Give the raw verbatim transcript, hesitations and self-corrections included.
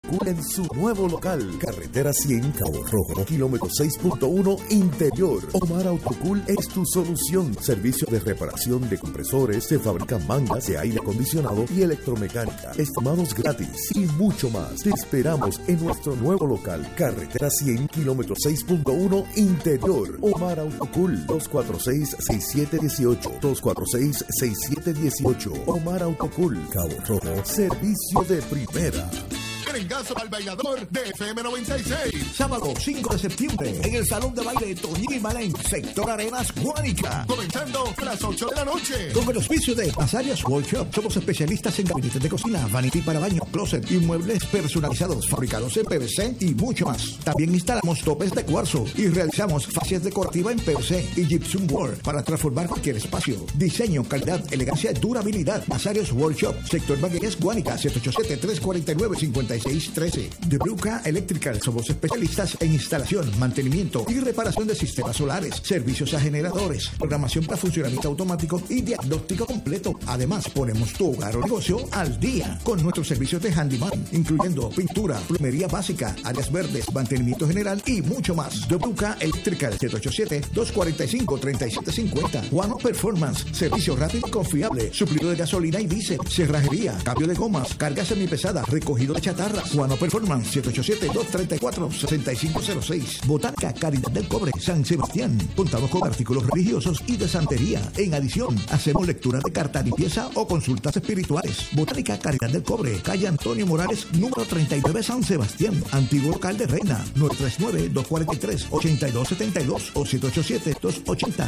Autocool en su nuevo local, carretera cien, Cabo Rojo, kilómetro seis punto uno interior. Omar Autocool es tu solución. Servicio de reparación de compresores, se fabrican mangas de aire acondicionado y electromecánica, estimados gratis y mucho más. Te esperamos en nuestro nuevo local, carretera cien, kilómetro seis punto uno interior. Omar Autocool, dos cuatro seis, seis siete uno ocho, dos cuatro seis, seis siete uno ocho. Omar Autocool, Cabo Rojo, servicio de primera. Merengazo al bailador de F M noventa y seis. Sábado cinco de septiembre en el Salón de Baile Toñín y Malén, Sector Arenas, Guánica. Comenzando a las ocho de la noche. Con el auspicio de Azarias Workshop. Somos especialistas en gabinetes de cocina, vanity para baño, closet y muebles personalizados, fabricados en P V C y mucho más. También instalamos topes de cuarzo y realizamos fascias decorativas en P V C y gypsum board para transformar cualquier espacio. Diseño, calidad, elegancia, durabilidad. Azarias Workshop, Sector Bagueñas, Guánica, siete ocho siete, tres cuatro nueve, cinco seis uno tres. W K Electrical. Somos especialistas en instalación, mantenimiento y reparación de sistemas solares, servicios a generadores, programación para funcionamiento automático y diagnóstico completo. Además, ponemos tu hogar o negocio al día con nuestros servicios de handyman, incluyendo pintura, plomería básica, áreas verdes, mantenimiento general y mucho más. W K Electrical, siete ocho siete, dos cuatro cinco, tres siete cinco cero. Juano Performance. Servicio rápido y confiable. Suplido de gasolina y diésel. Cerrajería, cambio de gomas, carga semipesada, recogido de chatarra. Juano Performance, siete ocho siete, dos tres cuatro, seis cinco cero seis. Botánica Caridad del Cobre, San Sebastián. Contamos con artículos religiosos y de santería. En adición, hacemos lecturas de carta, limpieza o consultas espirituales. Botánica Caridad del Cobre, calle Antonio Morales, número treinta y nueve, San Sebastián. Antiguo local de Reina, nueve tres nueve, dos cuatro tres, ocho dos siete dos o siete ocho siete, dos ocho cero,